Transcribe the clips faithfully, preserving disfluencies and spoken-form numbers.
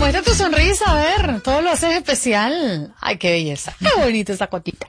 Muestra tu sonrisa, a ver, todo lo haces especial. Ay, qué belleza, qué bonita esa cotita.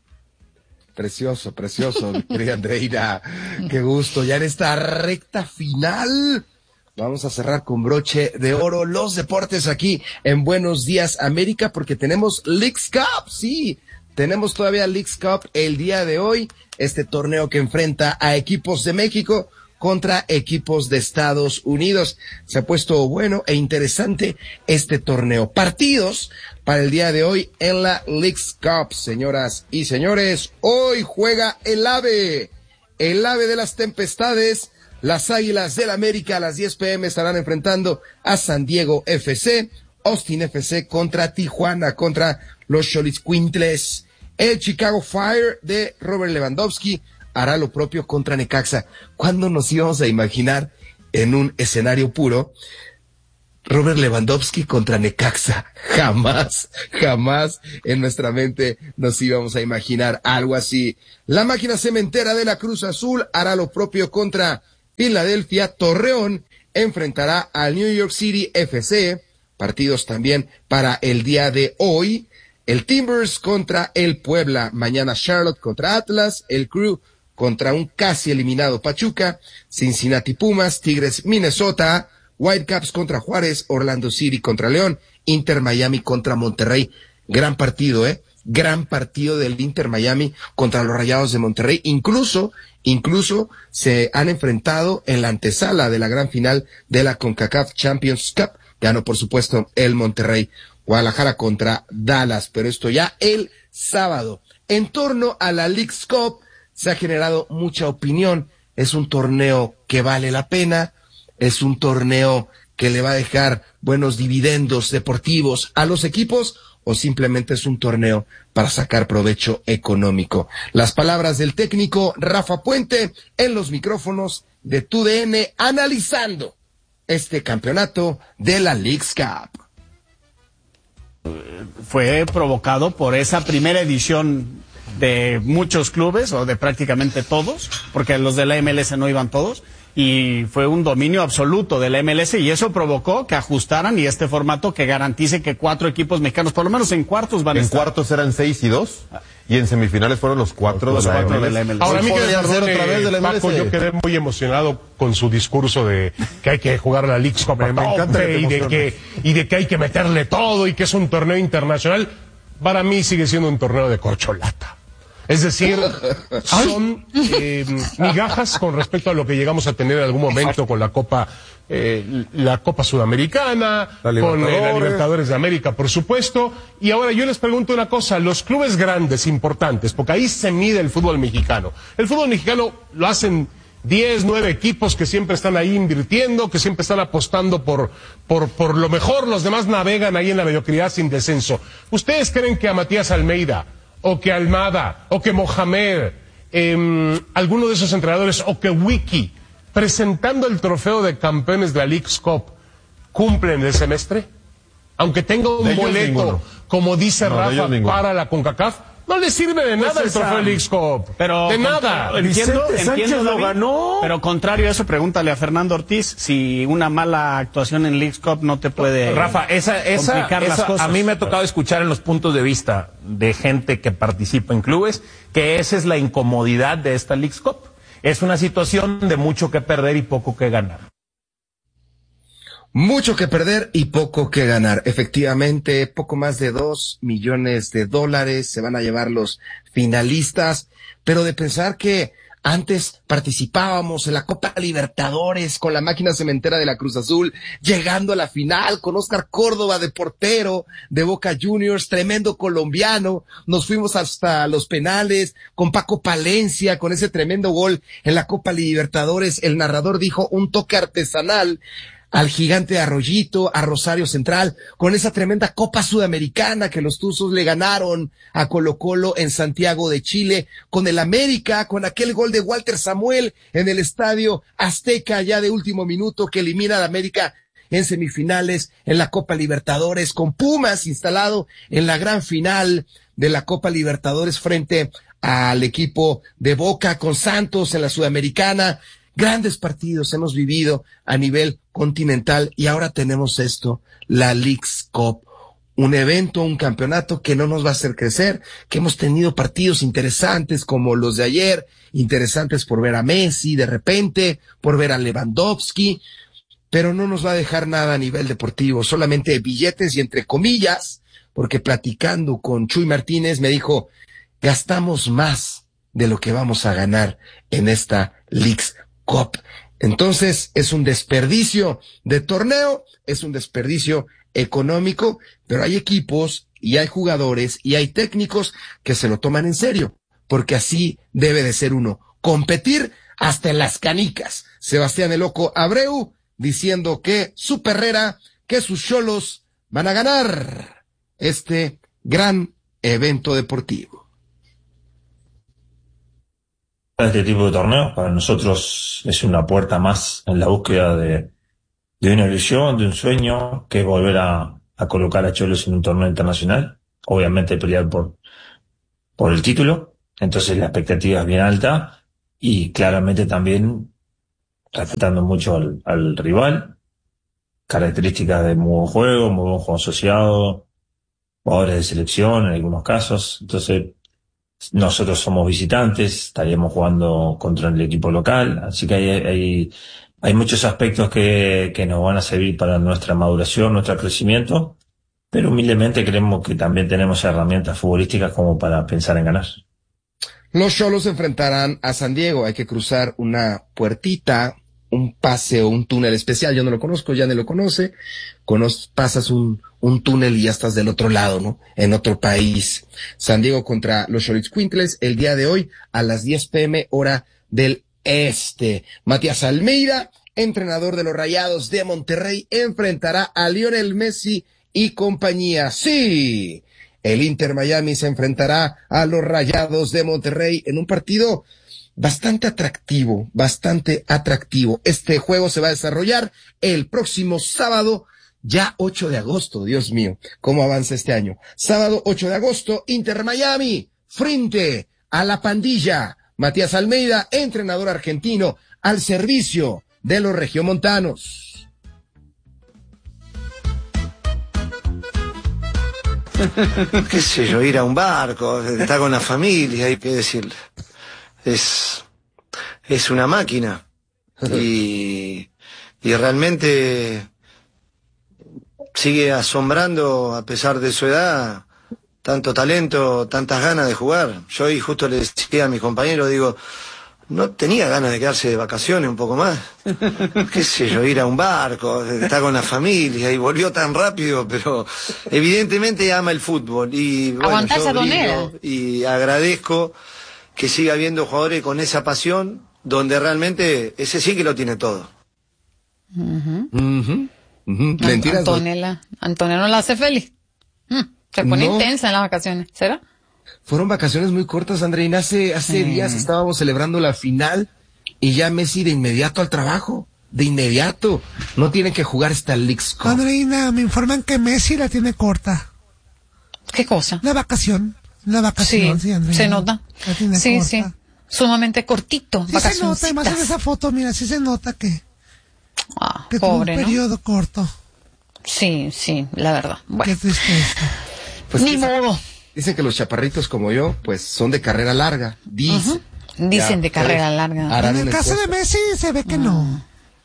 Precioso, precioso, mi querida Andreina. Qué gusto, ya en esta recta final. Vamos a cerrar con broche de oro los deportes aquí en Buenos Días América, porque tenemos Leagues Cup, sí, tenemos todavía Leagues Cup el día de hoy, este torneo que enfrenta a equipos de México contra equipos de Estados Unidos. Se ha puesto bueno e interesante este torneo. Partidos para el día de hoy en la Leagues Cup, señoras y señores. Hoy juega el AVE, el AVE de las tempestades. Las Águilas del América a las diez pm estarán enfrentando a San Diego F C, Austin F C contra Tijuana, contra los Xolitzcuintles. El Chicago Fire de Robert Lewandowski hará lo propio contra Necaxa. ¿Cuándo nos íbamos a imaginar en un escenario puro Robert Lewandowski contra Necaxa? Jamás, jamás en nuestra mente nos íbamos a imaginar algo así. La máquina cementera de la Cruz Azul hará lo propio contra Filadelfia. Torreón enfrentará al New York City F C. Partidos también para el día de hoy. El Timbers contra el Puebla. Mañana Charlotte contra Atlas. El Crew contra un casi eliminado Pachuca. Cincinnati Pumas. Tigres Minnesota. Whitecaps contra Juárez. Orlando City contra León. Inter Miami contra Monterrey. Gran partido, ¿eh? Gran partido del Inter Miami contra los Rayados de Monterrey. Incluso, incluso se han enfrentado en la antesala de la gran final de la CONCACAF Champions Cup. Ganó, por supuesto, el Monterrey. Guadalajara contra Dallas, pero esto ya el sábado. En torno a la Leagues Cup se ha generado mucha opinión. Es un torneo que vale la pena, es un torneo que le va a dejar buenos dividendos deportivos a los equipos, o simplemente es un torneo para sacar provecho económico. Las palabras del técnico Rafa Puente en los micrófonos de T U D N analizando este campeonato de la Leagues Cup. Fue provocado por esa primera edición de muchos clubes, o de prácticamente todos, porque los de la M L S no iban todos, y fue un dominio absoluto de la M L S, y eso provocó que ajustaran y este formato que garantice que cuatro equipos mexicanos, por lo menos en cuartos, van a en estar. En cuartos eran seis y dos, y en semifinales fueron los cuatro, los de, la cuatro M L S. de la M L S. Ahora, a mí que perdone, otra vez de la M L S. Paco, yo quedé muy emocionado con su discurso de que hay que jugar la Leagues Cup me, me encanta y de que y de que hay que meterle todo y que es un torneo internacional. Para mí sigue siendo un torneo de corcholata. Es decir, son eh, migajas con respecto a lo que llegamos a tener en algún momento con la Copa, eh, la Copa Sudamericana, con eh, la Libertadores de América, por supuesto. Y ahora yo les pregunto una cosa, los clubes grandes, importantes, porque ahí se mide el fútbol mexicano. El fútbol mexicano lo hacen diez, nueve equipos que siempre están ahí invirtiendo, que siempre están apostando por, por, por lo mejor, los demás navegan ahí en la mediocridad sin descenso. ¿Ustedes creen que a Matías Almeida, o que Almada, o que Mohamed, eh, alguno de esos entrenadores, o que Wiki, presentando el trofeo de campeones de la Leagues Cup, cumplen el semestre? Aunque tenga un boleto, como dice no, Rafa, para la CONCACAF, no le sirve de nada pues el trofeo de Leagues Cup. Pero de nada. Entiendo, Vicente entiendo, Sánchez David, lo ganó. Pero contrario a eso, pregúntale a Fernando Ortiz si una mala actuación en Leagues Cup no te puede Rafa, esa, esa, complicar esa las cosas. A mí me ha tocado escuchar en los puntos de vista de gente que participa en clubes que esa es la incomodidad de esta Leagues Cup. Es una situación de mucho que perder y poco que ganar. Mucho que perder y poco que ganar. Efectivamente, poco más de dos millones de dólares se van a llevar los finalistas, pero de pensar que antes participábamos en la Copa Libertadores con la máquina cementera de la Cruz Azul, llegando a la final con Oscar Córdoba de portero de Boca Juniors, tremendo colombiano, nos fuimos hasta los penales con Paco Palencia, con ese tremendo gol en la Copa Libertadores, el narrador dijo un toque artesanal al Gigante de Arroyito, a Rosario Central, con esa tremenda Copa Sudamericana que los Tuzos le ganaron a Colo-Colo en Santiago de Chile, con el América, con aquel gol de Walter Samuel en el Estadio Azteca ya de último minuto que elimina al América en semifinales en la Copa Libertadores, con Pumas instalado en la gran final de la Copa Libertadores frente al equipo de Boca, con Santos en la Sudamericana, grandes partidos hemos vivido a nivel continental y ahora tenemos esto, la Leagues Cup. Un evento, un campeonato que no nos va a hacer crecer, que hemos tenido partidos interesantes como los de ayer, interesantes por ver a Messi de repente, por ver a Lewandowski, pero no nos va a dejar nada a nivel deportivo, solamente billetes y entre comillas, porque platicando con Chuy Martínez me dijo, gastamos más de lo que vamos a ganar en esta Leagues Cup. Entonces es un desperdicio de torneo, es un desperdicio económico, pero hay equipos y hay jugadores y hay técnicos que se lo toman en serio, porque así debe de ser uno, competir hasta en las canicas. Sebastián el Loco Abreu diciendo que su Perrera, que sus Xolos van a ganar este gran evento deportivo. Este tipo de torneos para nosotros es una puerta más en la búsqueda de de una ilusión, de un sueño, que es volver a, a colocar a Xolos en un torneo internacional, obviamente pelear por, por el título, entonces la expectativa es bien alta, y claramente también respetando mucho al, al rival, características de muy buen juego, muy buen juego asociado, jugadores de selección en algunos casos, entonces nosotros somos visitantes, estaríamos jugando contra el equipo local, así que hay, hay Hay muchos aspectos que, que nos van a servir para nuestra maduración, nuestro crecimiento, pero humildemente creemos que también tenemos herramientas futbolísticas como para pensar en ganar. Los Xolos enfrentarán a San Diego, hay que cruzar una puertita, un pase o un túnel especial, yo no lo conozco, ya no lo conoce, Conoz, pasas un, un túnel y ya estás del otro lado, ¿no? En otro país. San Diego contra los Xoloitzcuintles el día de hoy a las diez pm hora del Este. Matías Almeida, entrenador de los Rayados de Monterrey, enfrentará a Lionel Messi y compañía. Sí, el Inter Miami se enfrentará a los Rayados de Monterrey en un partido bastante atractivo, bastante atractivo. Este juego se va a desarrollar el próximo sábado, ya ocho de agosto, Dios mío, cómo avanza este año. Sábado ocho de agosto, Inter Miami, frente a la pandilla. Matías Almeida, entrenador argentino, al servicio de los regiomontanos. Qué sé yo, ir a un barco, estar con la familia, hay que decirle. Es, es una máquina. Y, y realmente sigue asombrando, a pesar de su edad, tanto talento, tantas ganas de jugar. Yo hoy justo le decía a mis compañeros, digo, no tenía ganas de quedarse de vacaciones un poco más. Qué sé yo, ir a un barco, estar con la familia, y volvió tan rápido, pero evidentemente ama el fútbol. Y bueno, yo brillo y agradezco que siga habiendo jugadores con esa pasión, donde realmente ese sí que lo tiene todo. Uh-huh. Uh-huh. Uh-huh. Mentiras. Antonella, Antonella no la hace feliz. Hmm. Se pone no. intensa en las vacaciones, ¿será? Fueron vacaciones muy cortas, Andreina. Hace, hace sí. días estábamos celebrando la final y ya Messi de inmediato al trabajo. De inmediato. No tiene que jugar esta Leagues Cup. Andreina, me informan que Messi la tiene corta. ¿Qué cosa? La vacación. La vacación, sí, sí Andreina. Se nota. La tiene sí, corta. sí. Sumamente cortito. Sí se nota, además en esa foto, mira, sí se nota que, ah, que pobre, tuvo un periodo ¿no? corto. Sí, sí, la verdad. Bueno. Qué tristeza. Pues Ni dicen, modo. Dicen que los chaparritos como yo, pues son de carrera larga. Dicen. Uh-huh. Dicen ya, de carrera larga. En el caso de Messi se ve que no.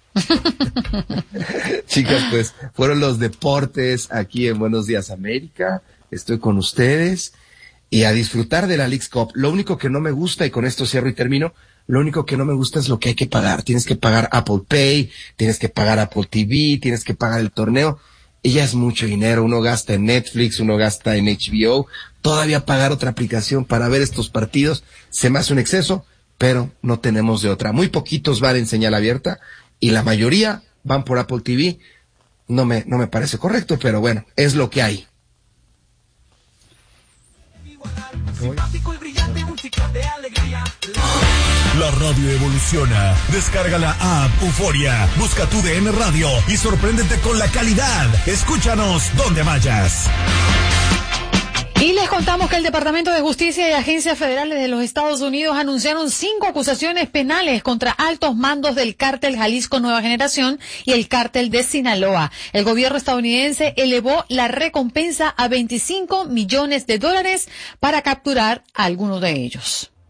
Chicas, pues fueron los deportes aquí en Buenos Días América. Estoy con ustedes y a disfrutar de la Leagues Cup. Lo único que no me gusta, y con esto cierro y termino, lo único que no me gusta es lo que hay que pagar. Tienes que pagar Apple Pay, tienes que pagar Apple T V, tienes que pagar el torneo. Y ya es mucho dinero. Uno gasta en Netflix, uno gasta en H B O. Todavía pagar otra aplicación para ver estos partidos se me hace un exceso, pero no tenemos de otra. Muy poquitos van en señal abierta y la mayoría van por Apple T V. No me, no me parece correcto, pero bueno, es lo que hay. La radio evoluciona. Descarga la app Euforia, busca tu D N Radio y sorpréndete con la calidad. Escúchanos donde vayas. Y les contamos que el Departamento de Justicia y agencias federales de los Estados Unidos anunciaron cinco acusaciones penales contra altos mandos del cártel Jalisco Nueva Generación y el cártel de Sinaloa. El gobierno estadounidense elevó la recompensa a veinticinco millones de dólares para capturar a algunos de ellos.